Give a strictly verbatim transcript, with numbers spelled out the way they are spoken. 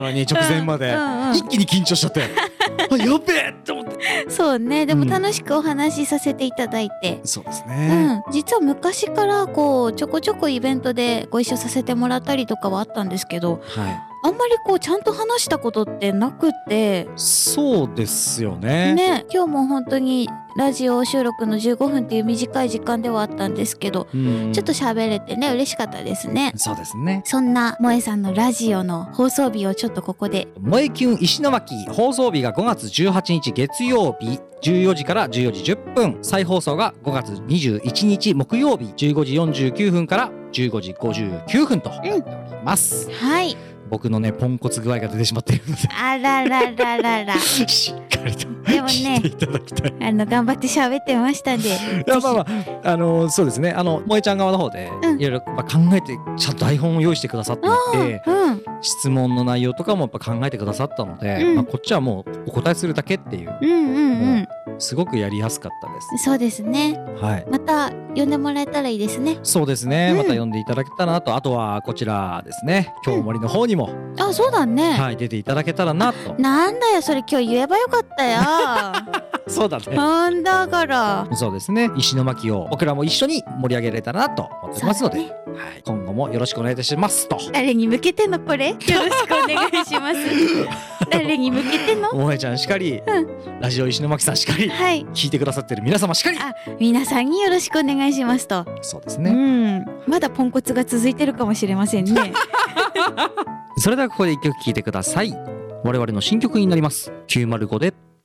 に直前までうんうん一気に緊張しちゃってあやべえって思って。 そうね、でも楽しくお話しさせていただいて、 そうですうね、 ん、実は昔からこうちょこちょこイベントでご一緒させてもらったりとかはあったんですけど、 はいあんまりこうちゃんと話したことってなくって、 そうですよね。 ね、今日も本当にラジオ収録のじゅうごふんっていう短い時間ではあったんですけど、 うんちょっと喋れてね嬉しかったですね。 そうですね。 そんな萌えさんのラジオの放送日をちょっとここで。 萌えキュン石巻放送日がごがつじゅうはちにち月曜日じゅうよじからじゅうよじじゅっぷん、再放送がごがつにじゅういちにち木曜日じゅうごじよんじゅうきゅうふんからじゅうごじごじゅうきゅうふんとなっております、うん、 はい、 僕のねポンコツ具合が出てしまっているのであらららららしっかりとでもね聞いていただきたい。 あの頑張って喋ってましたんで、 いやまあまああのーそうですね、あの萌えちゃん側の方でうんいろいろまあ考えてちゃんと台本を用意してくださっていて、 うん質問の内容とかもやっぱ考えてくださったので、 うんまあ、こっちはもうお答えするだけっていううんうんうんすごくやりやすかったです。 そうですね。 はい、 また呼んでもらえたらいいですね。 そうですね、 うんまた読んでいただけたらなと。あとはこちらですね、今日森の方にも、 あ、そうだね、 はい、出ていただけたらなと。 なんだよそれ今日言えばよかったよそうだね、 なんだからそうですね、石巻を僕らも一緒に盛り上げられたらなと思ってますので、 そうだねはい、今後もよろしくお願いいたしますと。 誰に向けてのこれよろしくお願いします誰に向けての萌えちゃんしかり、 うんラジオ石巻さんしかり、 はい、 聞いてくださってる皆様しかり、 あ、皆さんによろしくお願いしますと。うそうですね、 ん、まだポンコツが続いてるかもしれませんねそれではここで一曲聴いてください。我々の新曲になります。きゅうまるごで